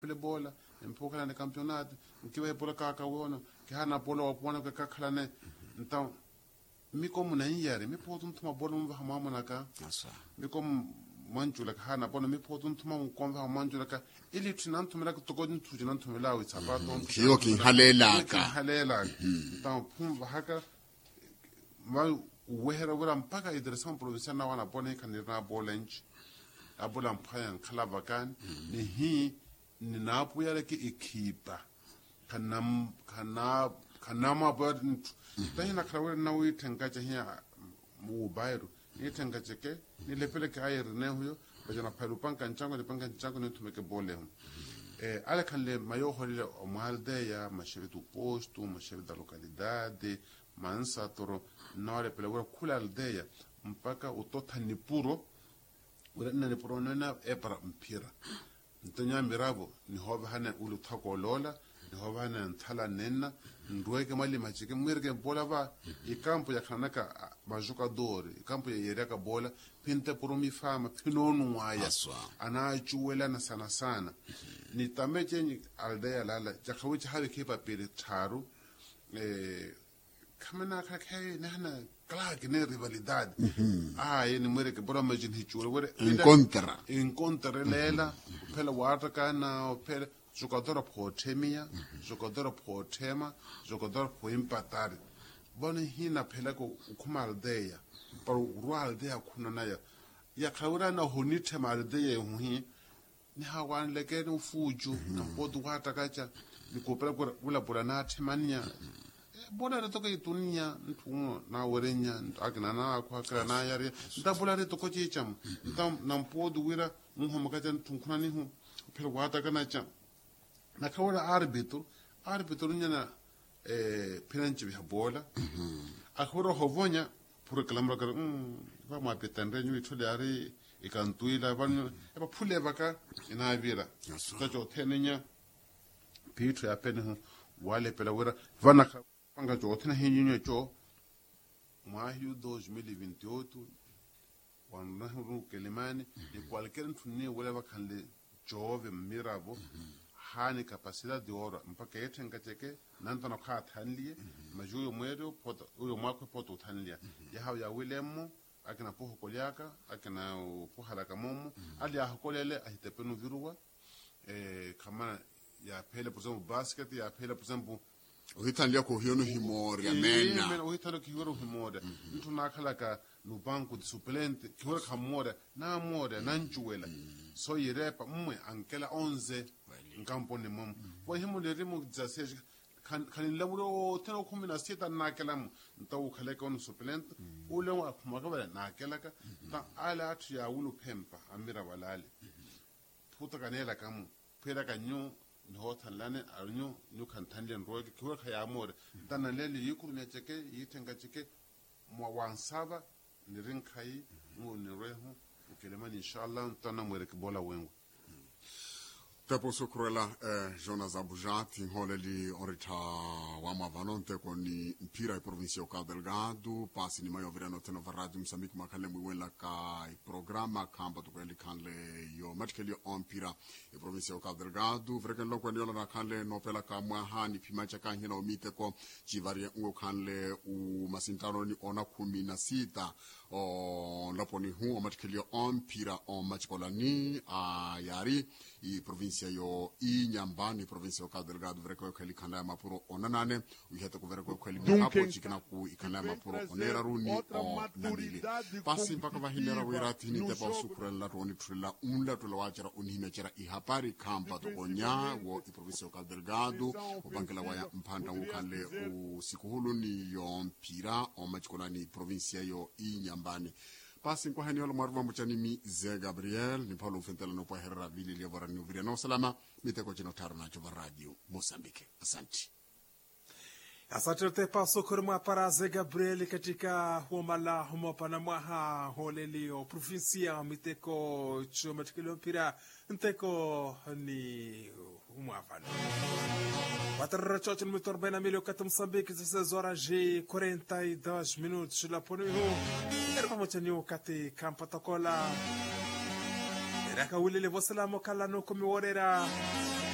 pele bola mpokala ne campionato nkiwe bola ka wona ke hana bola wa bona ka khala ne então mi como na yare mi potun tuma bola mu ha mama naka mi como manjula ka hana bona mi potun tuma mu konva manjula ka ili tinan tumela ko togodin tujinan tumela wi sabato kiyo kin halela então pum haka ma wehera wala mpaka idresan provincial na wana bona kanira bolench abula mpayan khala bakan ni hi ni napu yale ki ekipa kanama bod tayina krawere na wi tangaje hiya mu bayro ni tangaje ke ni lepele ka ayir ne huyo bajana paru pankan chango ni tumeke bole ala kan le mayo holile o malde ya mashiri tu posto mashiri da localidade mansa toro nore pele wala kula aldeya mpaka utota ni puro wala ni puro na para mpira ntanya mirabo ni hoba hana ulu thako lola ni hoba hana nthala nena ndweke mali machike mwirke bola ba ikampo ya kanaka majuka dori ikampo ya yereka bola pinte puro mifama pinonu nwaya ana chuwela na sana ni tameche ni aldeya lala jakawichi hawe kipa pili taru kamena kake nana claro que ne rivalidade ni mwere ke bora majin hichura wore incontra lela pela wata kana pela jogador potemia jogador potema jogador po empatar bona hina pela ko kuma aldeya par ruwa aldeya kuna na ya kaura na honite ma aldeya huhi ni hawan leke no fuju na podu wata kacha ni kopela kula bora na temania bola re toko itunia ntuno na werenya agna na kwa kana yari ndabula re toko chicham ndam nampodu wira muhoma kacha ntunkuna ni hu pero wata kana cha na kawara arbitro nyana penanchi ya bola akhoro hovonya pour clamra ka va ma petendre nyu itole ari ikantuila banyu eba phule baka ina vira ka jo tenenya pitro ya pene wale pela wira vana panga jo tena hinyo cho maio 2028 wana huru kelimani ni cualquier tunne wala bakanle jove mirabo hani capacidade de ora mpaka yetenga cheke nanta no kha thanlie majuyo mwero poto uyo mwako poto thanlia ya hawo ya wilemo akina poho kolyaka akina pohalaka momo ali ahakolele ahitepenu viruwa kama ya pele por exemplo basket ya pele por exemplo uhitalia ko hiyo no himori amena uhitalia ko hiyo himori mtu nakhalaka no banco de suplente kiwera khamora na mora na njuwela so yirepa mmwe ankela 11 nkampo ne mom wa himo le rimo dzase kan lawro teno khumina sita nakelam ntaw khaleka on suplente ulo akhumaka nakelaka ta ala atu ya ulu pempa amira walale puta kanela kamu pera kanyo ni hotan lane arnyo nyu kan tanlen roge kiwa khaya mor dana lele yikuru ne cheke yitenga cheke mo wansaba ni rinkai mo ni rehu ukelemani inshallah tana mwere kibola wengu Tepo sukruela Jonas Abujati holeli orita wama vanonte koni mpira provincia o Cabo Delgado pasi ni mayo virano teno varadi Msambiki makale mwiwela ka programa kamba tukweli kanle yo matkeli o mpira provincia o Cabo Delgado vreken loko ni yola kanle no pela ka mwahani pimacha kanhina omite ko chivari ngo kanle u masintano ni ona 16 o laponi hu o matkeli o mpira o machkolani yari i provincia yo i nyambani provincia yo Cabo Delgado vreko kweli kanda mapuro onanane uyete ko vreko kweli hapo chikina ku ikanda mapuro onera runi o nabili pasi mpaka vahinera wirati ni teba sukrela la roni trila unla to lawachara unhime chera i hapari kampa to onya wo i provincia yo Cabo Delgado o bankela waya mpanda ukale u sikuhulu ni yo mpira o machikolani provincia yo i nyambani pasi kwa hani wala marwa mchani mi Ze Gabriel ni Paulo Fentela no pa herra vili le vara ni uvira no salama miteko chino taro na chova radio Mozambique. Asante. Asante te paso kurma para Ze Gabriel katika huamala humopana mwaha holelio provincia miteko chomatikilo mpira nteko ni humafano. Watarra chocho mitor bena milio kata Mozambique 16 horas e 42 minutos la poniho. Erba mchanyo kati kampa tokola. Eraka ulile vosalamo kala no komi worera.